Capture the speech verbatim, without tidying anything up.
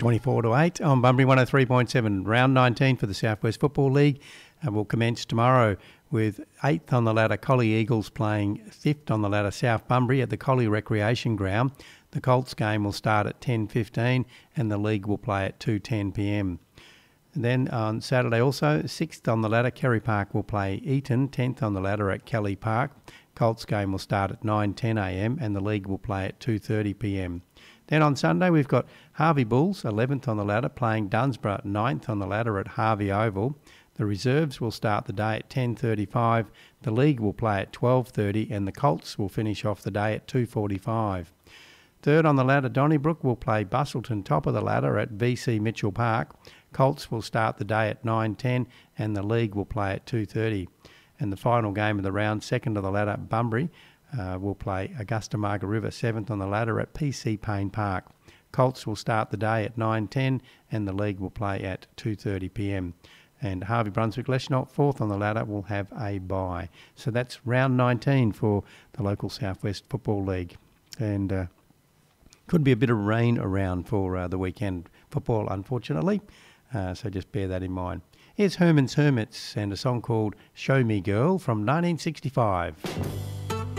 twenty-four to eight on Bunbury one oh three point seven. Round nineteen for the South West Football League uh, will commence tomorrow with eighth on the ladder Collie Eagles playing fifth on the ladder South Bunbury at the Collie Recreation Ground. The Colts game will start at ten fifteen and the league will play at two ten p m. And then on Saturday also, sixth on the ladder Kerry Park will play Eton, tenth on the ladder at Kelly Park. Colts game will start at nine ten a m and the league will play at two thirty p m. Then on Sunday we've got Harvey Bulls, eleventh on the ladder, playing Dunsborough, ninth on the ladder at Harvey Oval. The reserves will start the day at ten thirty-five, the league will play at twelve thirty and the Colts will finish off the day at two forty-five. Third on the ladder, Donnybrook will play Bustleton, top of the ladder at V C Mitchell Park. Colts will start the day at nine ten and the league will play at two thirty. And the final game of the round, second of the ladder, Bunbury, uh, will play Augusta Margaret River, seventh on the ladder at P C Payne Park. Colts will start the day at nine ten and the league will play at two thirty p m. And Harvey Brunswick Leschenault, fourth on the ladder, will have a bye. So that's round nineteen for the local South West Football League. And uh, could be a bit of rain around for uh, the weekend football, unfortunately. Uh, so just bear that in mind. Here's Herman's Hermits and a song called Show Me Girl from nineteen sixty-five.